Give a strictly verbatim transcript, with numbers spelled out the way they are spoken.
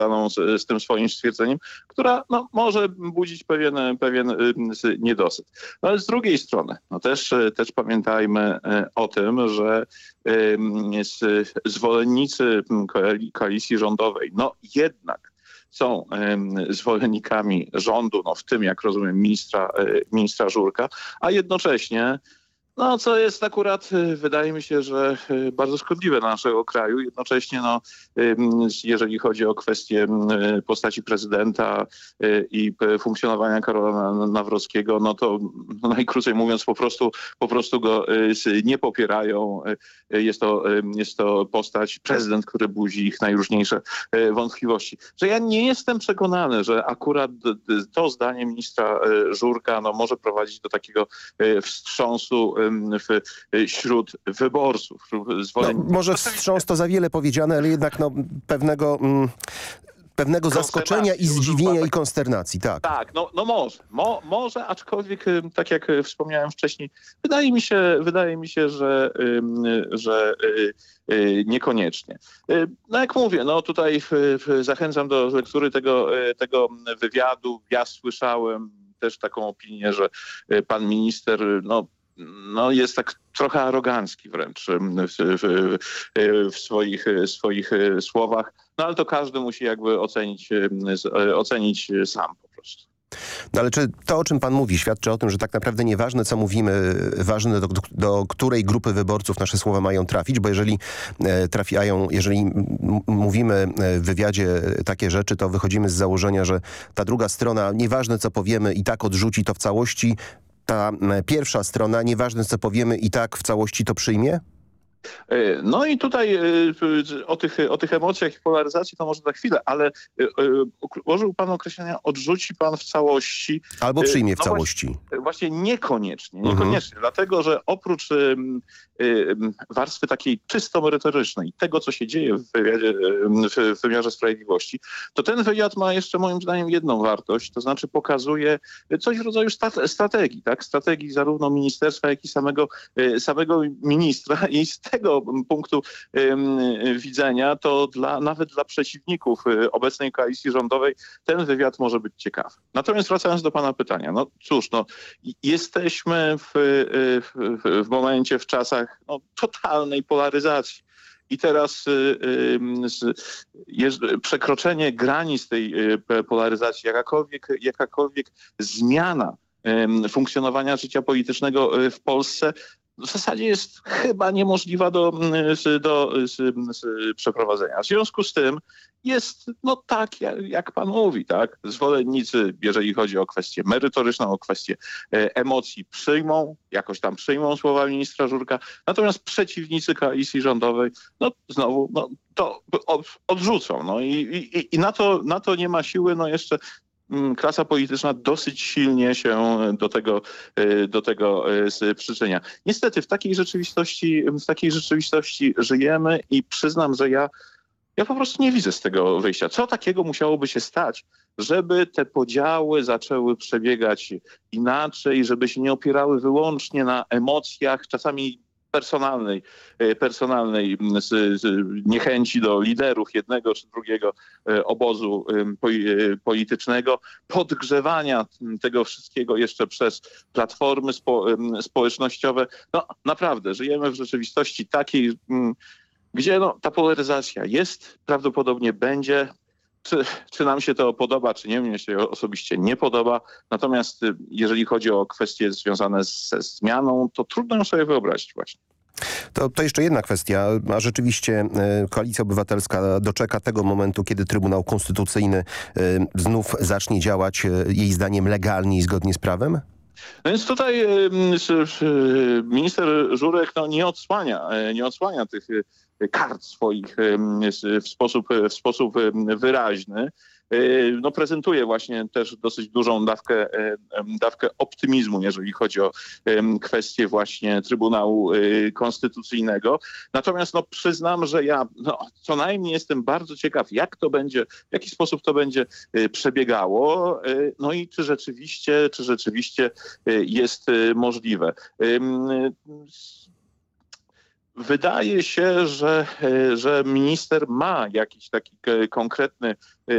z, z tym swoim stwierdzeniem, która no, może budzić pewien, pewien niedosyt. No ale z drugiej strony, no też, też pamiętajmy o tym, że zwolennicy koalicji rządowej, no jednak są zwolennikami rządu, no w tym, jak rozumiem, ministra, ministra Żurka, a jednocześnie no, co jest akurat, wydaje mi się, że bardzo szkodliwe dla naszego kraju. Jednocześnie, no, jeżeli chodzi o kwestię postaci prezydenta i funkcjonowania Karola Nawrockiego, no to najkrócej mówiąc po prostu, po prostu go nie popierają. Jest to, jest to postać, prezydent, który budzi ich najróżniejsze wątpliwości. Że ja nie jestem przekonany, że akurat to zdanie ministra Żurka no, może prowadzić do takiego wstrząsu W, wśród wyborców. No, może wstrząs to za wiele powiedziane, ale jednak no, pewnego... Mm... pewnego zaskoczenia i zdziwienia i konsternacji, tak. Tak, no, no może. Mo, może, aczkolwiek tak jak wspomniałem wcześniej, wydaje mi się, wydaje mi się, że, że niekoniecznie. No jak mówię, no tutaj zachęcam do lektury tego, tego wywiadu. Ja słyszałem też taką opinię, że pan minister, no No jest tak trochę arogancki wręcz w, w, w swoich, swoich słowach, no ale to każdy musi jakby ocenić, ocenić sam po prostu. No ale czy to, o czym pan mówi, świadczy o tym, że tak naprawdę nieważne, co mówimy, ważne do, do której grupy wyborców nasze słowa mają trafić, bo jeżeli e, trafiają, jeżeli m- mówimy w wywiadzie takie rzeczy, to wychodzimy z założenia, że ta druga strona, nieważne co powiemy, i tak odrzuci to w całości. Ta pierwsza strona, nieważne co powiemy, i tak w całości to przyjmie? No i tutaj o tych, o tych emocjach i polaryzacji to może za chwilę, ale użył pan określenia odrzuci pan w całości. Albo przyjmie w no całości. Właśnie, właśnie niekoniecznie, niekoniecznie, mhm. dlatego że oprócz um, um, warstwy takiej czysto merytorycznej, tego co się dzieje w, wywiadzie, w, w wymiarze sprawiedliwości, to ten wywiad ma jeszcze moim zdaniem jedną wartość, to znaczy pokazuje coś w rodzaju stat- strategii, tak? Strategii zarówno ministerstwa, jak i samego, samego ministra i z tego punktu um, widzenia to dla, nawet dla przeciwników obecnej koalicji rządowej ten wywiad może być ciekawy. Natomiast wracając do pana pytania, no cóż, no jesteśmy w, w, w momencie, w czasach no, totalnej polaryzacji. I teraz y, y, jest przekroczenie granic tej y, polaryzacji, jakakolwiek, jakakolwiek zmiana y, funkcjonowania życia politycznego y, w Polsce w zasadzie jest chyba niemożliwa do, do, do przeprowadzenia. W związku z tym jest no tak, jak, jak pan mówi, tak? Zwolennicy, jeżeli chodzi o kwestię merytoryczną, o kwestię e, emocji, przyjmą, jakoś tam przyjmą słowa ministra Żurka, natomiast przeciwnicy koalicji rządowej, no znowu, no to od, odrzucą. No i, i, i na to, na to nie ma siły, no jeszcze klasa polityczna dosyć silnie się do tego, do tego przyczynia. Niestety w takiej rzeczywistości, w takiej rzeczywistości żyjemy i przyznam, że ja, ja po prostu nie widzę z tego wyjścia. Co takiego musiałoby się stać, żeby te podziały zaczęły przebiegać inaczej, żeby się nie opierały wyłącznie na emocjach, czasami personalnej, personalnej z, z niechęci do liderów jednego czy drugiego obozu politycznego, podgrzewania tego wszystkiego jeszcze przez platformy spo, społecznościowe. No naprawdę, żyjemy w rzeczywistości takiej, gdzie no, ta polaryzacja jest, prawdopodobnie będzie. Czy, czy nam się to podoba, czy nie, mnie się osobiście nie podoba. Natomiast jeżeli chodzi o kwestie związane ze zmianą, to trudno ją sobie wyobrazić właśnie. To, to jeszcze jedna kwestia. A rzeczywiście y, Koalicja Obywatelska doczeka tego momentu, kiedy Trybunał Konstytucyjny y, znów zacznie działać y, jej zdaniem legalnie i zgodnie z prawem? No więc tutaj y, y, minister Żurek no, nie odsłania, nie odsłania tych kart swoich w sposób, w sposób wyraźny. No, prezentuje właśnie też dosyć dużą dawkę, dawkę optymizmu, jeżeli chodzi o kwestię właśnie Trybunału Konstytucyjnego. Natomiast no, przyznam, że ja no, co najmniej jestem bardzo ciekaw, jak to będzie, w jaki sposób to będzie przebiegało, no i czy rzeczywiście, czy rzeczywiście jest możliwe. Wydaje się, że, że minister ma jakiś taki konkretny